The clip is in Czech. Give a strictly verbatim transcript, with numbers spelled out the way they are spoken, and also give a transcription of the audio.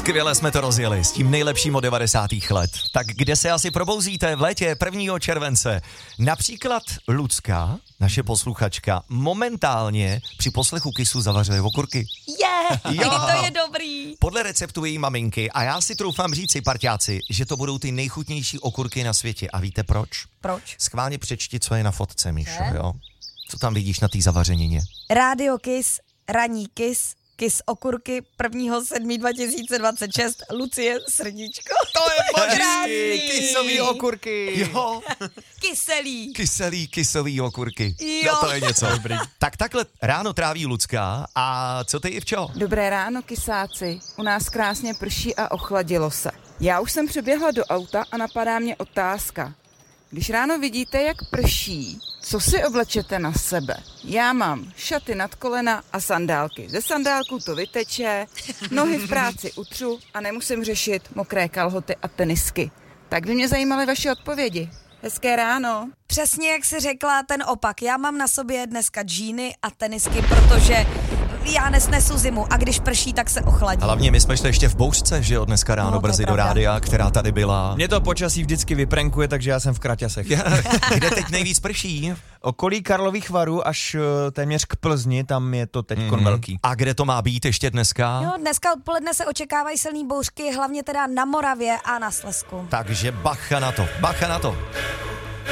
Skvěle jsme to rozjeli s tím nejlepším od devadesátých let. Tak kde se asi probouzíte v létě prvního července? Například Lucka, naše posluchačka, momentálně při poslechu Kissu zavařuje okurky. Je, Jo. to je dobrý. Podle receptu její maminky a já si troufám říci, parťáci, že to budou ty nejchutnější okurky na světě. A víte proč? Proč? Schválně přečti, co je na fotce, Míšo, jo? Co tam vidíš na té zavařenině? Rádio Kiss, ranní Kiss, Kiss okurky prvního sedmého dva tisíce dvacet šest, Lucie srdíčko. To je Krásný. Kysový okurky. Jo, Kyselý. kyselý, kyselý okurky. Jo. No to je něco. Dobrý. Tak takhle ráno tráví Lucka a co ty, Ivčo? Dobré ráno, kysáci. U nás krásně prší a ochladilo se. Já už jsem přeběhla do auta a napadá mě otázka. Když ráno vidíte, jak prší, co si oblečete na sebe? Já mám šaty nad kolena a sandálky. Ze sandálků to vyteče, nohy v práci utřu a nemusím řešit mokré kalhoty a tenisky. Tak by mě zajímaly vaše odpovědi. Hezké ráno. Přesně jak jsi řekla, ten opak. Já mám na sobě dneska džíny a tenisky, protože já nesnesu zimu a když prší, tak se ochladí. Hlavně my jsme šli ještě v bouřce, že jo, dneska ráno No, to je brzy do pravda. rádia, která tady byla. Mě to počasí vždycky vyprenkuje, takže já jsem v kraťasech. Kde teď nejvíc prší? Okolí Karlových Varů až eh, téměř k Plzni, tam je to teď Mhm. velký. A kde to má být ještě dneska? Jo, dneska odpoledne se očekávají silný bouřky, hlavně teda na Moravě a na Slezsku. Takže bacha na to, bacha na to.